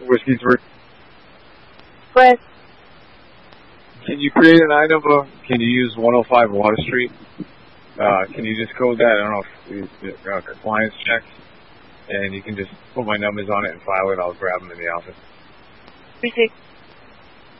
Whiskey 3. What? Can you create an item? Can you use 105 Water Street? Can you just code that? I don't know if compliance checks. And you can just put my numbers on it and file it. I'll grab them in the office. 36.